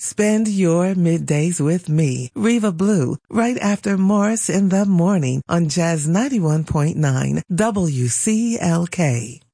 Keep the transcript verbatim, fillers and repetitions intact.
Spend your middays with me, Reva Blue, right after Morris in the Morning on Jazz ninety-one point nine W C L K.